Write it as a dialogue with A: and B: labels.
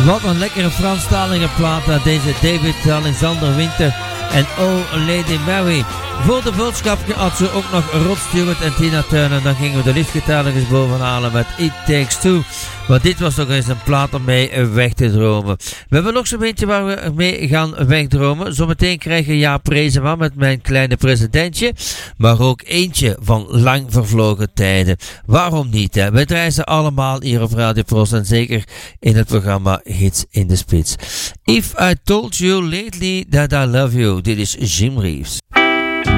A: Wat een lekkere Franstalige plaat, deze David Alexander Winter en Oh Lady Mary. Voor de boodschapje had ze ook nog Rod Stewart en Tina Turner. Dan gingen we de liftgitaar eens bovenhalen met It Takes Two. Maar dit was toch eens een plaat om mee weg te dromen. We hebben nog zo'n beetje waar we mee gaan wegdromen. Zometeen krijgen we Jaap Reesema met Mijn Kleine Presidentje. Maar ook eentje van lang vervlogen tijden. Waarom niet? Hè? We draaien ze allemaal hier op Radio Prost en zeker in het programma Hits in de Spits. If I Told You Lately That I Love You. Dit is Jim Reeves.